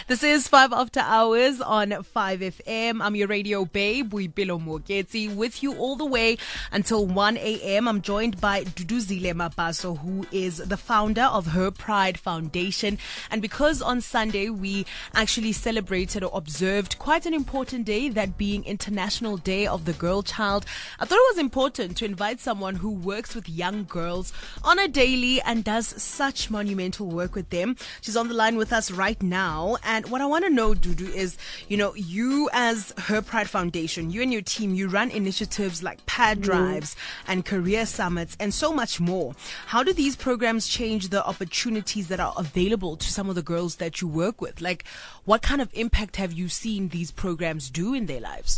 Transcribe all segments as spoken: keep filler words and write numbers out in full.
This is five After Hours on five F M. I'm your radio babe, Boipelo Moketsi, with you all the way until one A M. I'm joined by Duduzile Mabaso, who is the founder of Her Pride Foundation. And because on Sunday we actually celebrated or observed quite an important day, that being International Day of the Girl Child, I thought it was important to invite someone who works with young girls on a daily and does such monumental work with them. She's on the line with us right now. And what I want to know, Dudu, is, you know, you as Her Pride Foundation, you and your team, you run initiatives like pad drives and career summits and so much more. How do these programs change the opportunities that are available to some of the girls that you work with? Like, what kind of impact have you seen these programs do in their lives?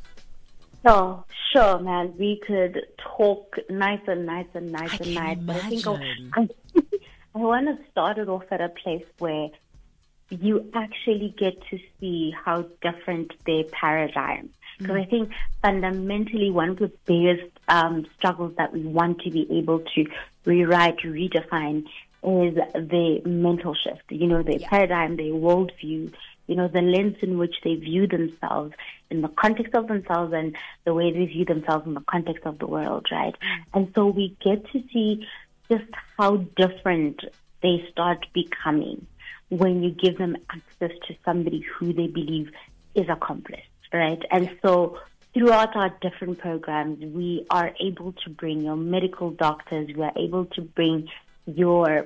Oh, sure, man. We could talk nice and nice and nice I and nice. Imagine. But I think I, I want to start it off at a place where you actually get to see how different their paradigm. Because mm. I think fundamentally one of the biggest um, struggles that we want to be able to rewrite, redefine is the mental shift. You know, their yeah. paradigm, their worldview, you know, the lens in which they view themselves in the context of themselves and the way they view themselves in the context of the world, right? Mm. And so we get to see just how different they start becoming when you give them access to somebody who they believe is accomplished, right? And so throughout our different programs, we are able to bring your medical doctors, we are able to bring your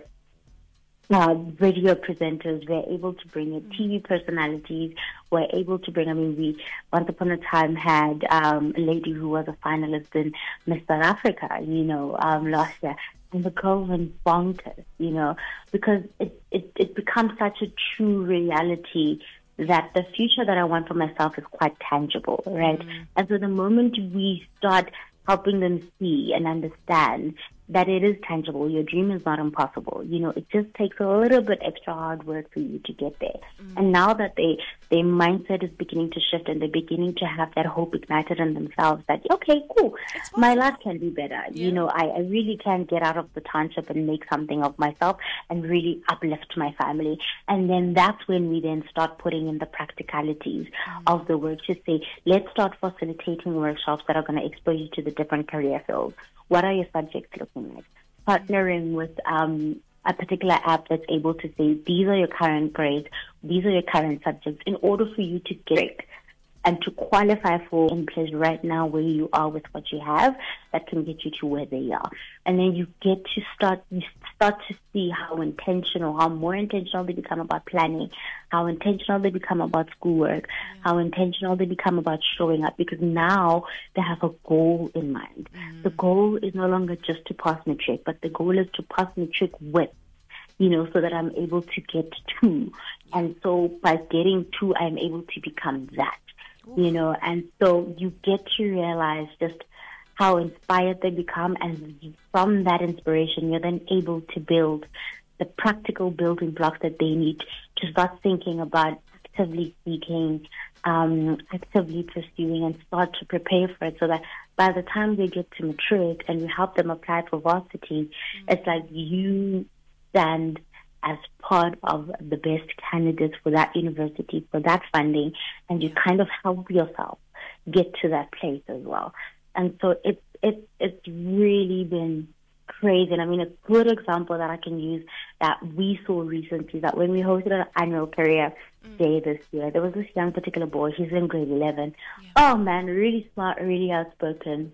uh, radio presenters, we're able to bring your T V personalities, we're able to bring, I mean, we once upon a time had um, a lady who was a finalist in Miss South Africa, you know, um, last year. And the girl went bonkers, you know, because it, it, it becomes such a true reality that the future that I want for myself is quite tangible, right? Mm. And so the moment we start helping them see and understand that it is tangible, your dream is not impossible. You know, it just takes a little bit extra hard work for you to get there. Mm. And now that they, their mindset is beginning to shift and they're beginning to have that hope ignited in themselves that, okay, cool, my life can be better. Yeah. You know, I, I really can get out of the township and make something of myself and really uplift my family. And then that's when we then start putting in the practicalities mm. of the work to say, let's start facilitating workshops that are going to expose you to the different career fields. What are your subjects looking like? Partnering with um, a particular app that's able to say, these are your current grades, these are your current subjects, in order for you to get and to qualify for in place right now where you are with what you have that can get you to where they are. And then you get to start, you start to see how intentional, how more intentional they become about planning, how intentional they become about schoolwork, mm. how intentional they become about showing up, because now they have a goal in mind. Mm. The goal is no longer just to pass matric, but the goal is to pass matric with, you know, so that I'm able to get two. And so by getting two, I'm able to become that. You know, and so you get to realize just how inspired they become, and from that inspiration, you're then able to build the practical building blocks that they need to start thinking about actively seeking, um, actively pursuing, and start to prepare for it so that by the time they get to matric and you help them apply for varsity, mm-hmm. it's like you stand as part of the best candidates for that university, for that funding, and you kind of help yourself get to that place as well. And so it's it's it's really been crazy. And I mean, a good example that I can use that we saw recently, that when we hosted an annual career mm. day this year, there was this young particular boy, he's in grade eleven. Yeah. Oh man, really smart, really outspoken.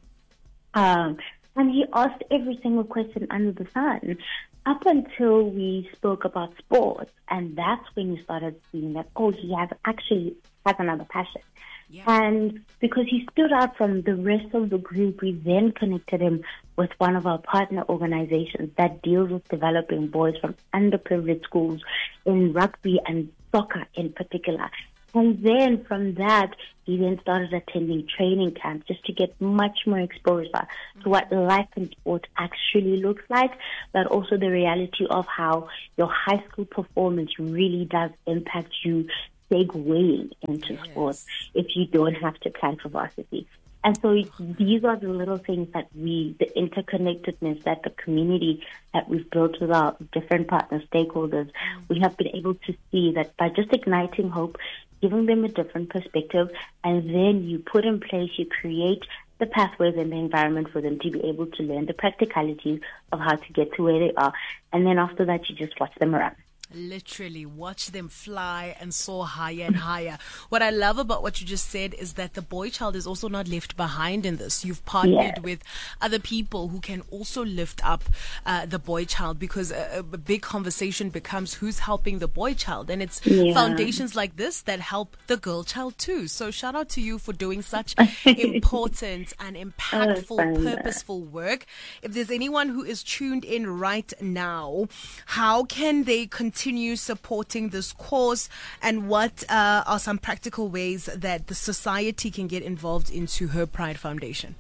Um, and he asked every single question under the sun. Up until we spoke about sports, and that's when you started seeing that, oh, he has actually has another passion. Yeah. And because he stood out from the rest of the group, we then connected him with one of our partner organizations that deals with developing boys from underprivileged schools in rugby and soccer in particular. And then from that, he then started attending training camps just to get much more exposure to what life in sport actually looks like, but also the reality of how your high school performance really does impact you segueing into yes. sports if you don't have to plan for varsity. And so these are the little things that we, the interconnectedness that the community that we've built with our different partner stakeholders, we have been able to see that by just igniting hope, giving them a different perspective, and then you put in place, you create the pathways and the environment for them to be able to learn the practicalities of how to get to where they are. And then after that, you just watch them run. Literally watch them fly and soar higher and higher. What I love about what you just said is that the boy child is also not left behind in this. You've partnered Yes. with other people who can also lift up uh, the boy child, because a, a big conversation becomes who's helping the boy child, and it's Yeah. foundations like this that help the girl child too. So shout out to you for doing such important and impactful, fun. purposeful work. If there's anyone who is tuned in right now, how can they continue continue supporting this cause, and what uh, are some practical ways that the society can get involved into Her Pride Foundation?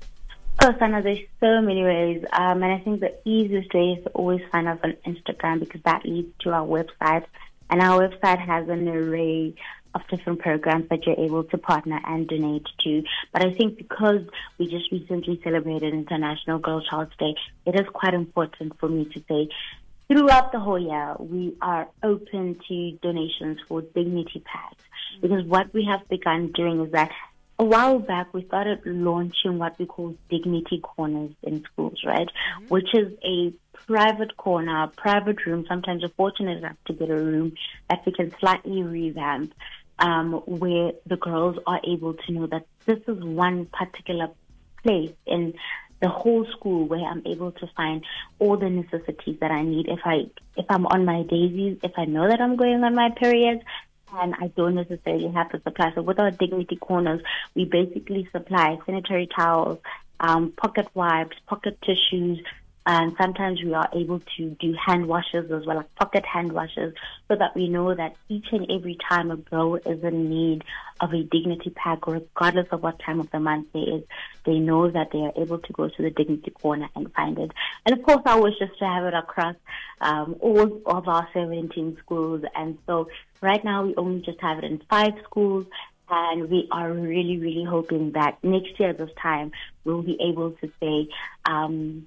Oh, Sana, there's so many ways. Um, and I think the easiest way is to always find us on Instagram, because that leads to our website. And our website has an array of different programs that you're able to partner and donate to. But I think because we just recently celebrated International Girl Child Day, it is quite important for me to say, throughout the whole year, we are open to donations for dignity pads, because what we have begun doing is that a while back we started launching what we call dignity corners in schools, right? Mm-hmm. Which is a private corner, a private room. Sometimes we're fortunate enough to get a room that we can slightly revamp, um, where the girls are able to know that this is one particular place in the whole school where I'm able to find all the necessities that I need. If I, if I'm on my daisies, if I know that I'm going on my periods, and I don't necessarily have to supply. So with our dignity corners, we basically supply sanitary towels, um, pocket wipes, pocket tissues, and sometimes we are able to do hand washes as well, like pocket hand washes, so that we know that each and every time a girl is in need of a dignity pack, regardless of what time of the month it is, they know that they are able to go to the dignity corner and find it. And of course, our wish is to have it across um, all of our seventeen schools. And so right now we only just have it in five schools. And we are really, really hoping that next year this time we'll be able to say, um,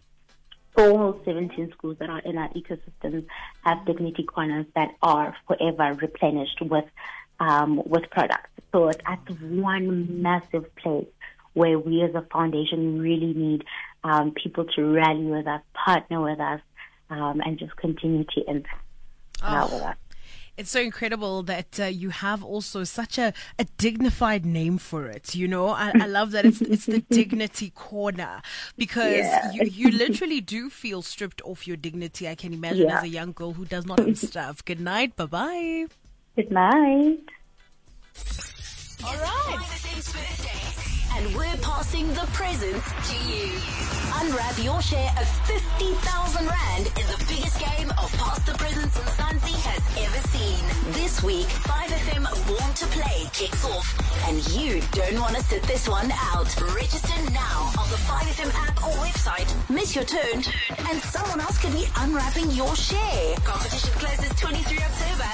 all seventeen schools that are in our ecosystems have dignity corners that are forever replenished with um, with products. So it's at one massive place where we as a foundation really need um, people to rally with us, partner with us, um, and just continue to impact oh. with us. It's so incredible that uh, you have also such a, a dignified name for it. You know, I, I love that it's it's the Dignity Corner, because yeah. you, you literally do feel stripped off your dignity. I can imagine yeah. as a young girl who does not own stuff. Good night. Bye-bye. Good night. All right. And we're passing the presents to you. Unwrap your share of fifty thousand rand in the biggest game of Pass the Presents Mzansi has ever seen. This week, five F M Born to Play kicks off, and you don't want to sit this one out. Register now on the five F M app or website. Miss your turn, and someone else could be unwrapping your share. Competition closes twenty-third of October.